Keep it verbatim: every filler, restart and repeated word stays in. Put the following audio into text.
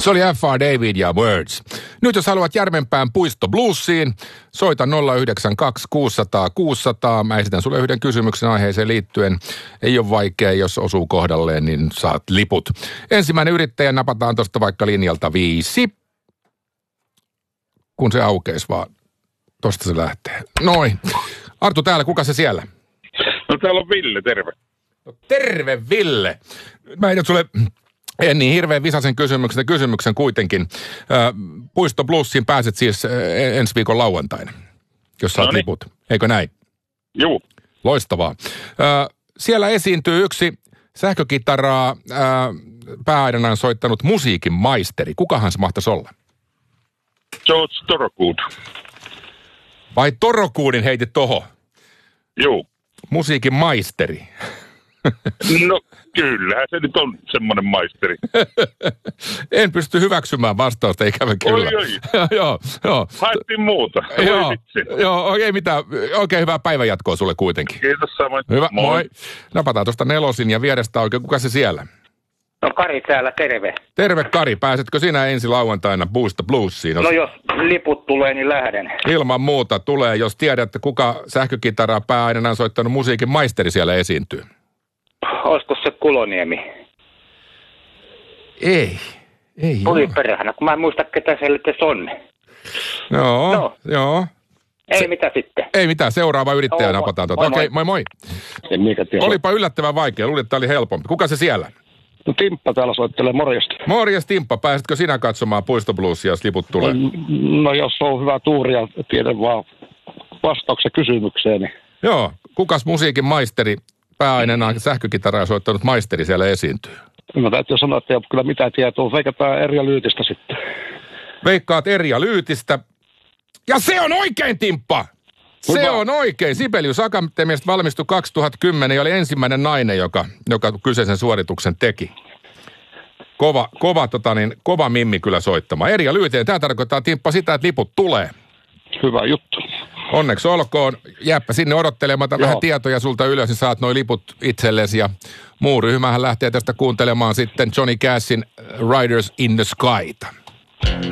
Se oli F R David ja Words. Nyt jos haluat Järvenpään puisto bluesiin, soita nolla yhdeksän kaksi kuusi nolla nolla kuusi nolla nolla. Mä esitän sulle yhden kysymyksen aiheeseen liittyen. Ei ole vaikea, jos osuu kohdalleen, niin saat liput. Ensimmäinen yrittäjä napataan tuosta vaikka linjalta viisi. Kun se aukeisi vaan. Tosta se lähtee. Noin. Arttu täällä, kuka se siellä? No täällä on Ville, terve. No, terve Ville. Mä heitän sulle en niin hirveän visaisen kysymyksen, kysymyksen kuitenkin. Puisto Bluesiin pääset siis ensi viikon lauantaina, jos saat Noniin. liput. Eikö näin? Juu. Loistavaa. Siellä esiintyy yksi sähkökitaraa pääaidanaan soittanut musiikin maisteri. Kukahan se mahtaisi olla? George Thorogood. Vai Thorogoodin heitit toho? Juu. Musiikin maisteri. No kyllähän se nyt on semmoinen maisteri. En pysty hyväksymään vastausta, ikävä kyllä. Oi, oi. joo, joo. Haettiin muuta. Joo, joo, oikein mitään. Oikein hyvää päivänjatkoa sulle kuitenkin. Kiitos samoin. Hyvä, moi. moi. Napataan tuosta nelosin ja vierestä oikein. Kuka se siellä? No Kari täällä, terve. Terve Kari, pääsetkö sinä ensi lauantaina Boost Bluesiin? No jos liput tulee, niin lähden. Ilman muuta tulee, jos tiedätte, kuka sähkökitaraa pääaidanaan soittanut musiikin maisteri siellä esiintyy. Olisiko se Kuloniemi? Ei, ei Oli ole. perhana, kun mä en muista, ketä se nyt on. Joo, No. joo. Ei Se- mitä sitten. Ei mitään, seuraava yrittäjä Joo, napataan tuota. moi, Okei, moi moi. En mikä tiedä. Olipa yllättävän vaikea, luulin, että tämä oli helpompi. Kuka se siellä? No Timppa täällä soittelee, morjesta. Morjes Timppa, pääsetkö sinä katsomaan Puisto Bluesia, jos liput tulee? No jos on hyvä tuuri ja tiedän vaan vastauksen kysymykseen, niin Joo, kukas musiikin maisteri, pääaineena sähkökitaraa soittanut maisteri siellä esiintyy? no täytyy sanoa, että ei ole kyllä mitään tietoa. Veikataan Erja Lyytistä sitten. Veikkaat Erja Lyytistä. Ja se on oikein, Timppa! Se Hyvä. on oikein. Sibelius Akatemiasta valmistui kaksituhattakymmenen ja oli ensimmäinen nainen, joka, joka kyseisen suorituksen teki. Kova, kova, tota niin, kova mimmi kyllä soittama. Erja Lyytinen, tämä tarkoittaa, Timppa, sitä, että liput tulee. Hyvä juttu. Onneksi olkoon. Jääpä sinne odottelemaan Joo. vähän tietoja sulta ylös, niin saat noi liput itsellesi. Ja muu ryhmähän lähtee tästä kuuntelemaan sitten Johnny Cashin Riders in the Skyta.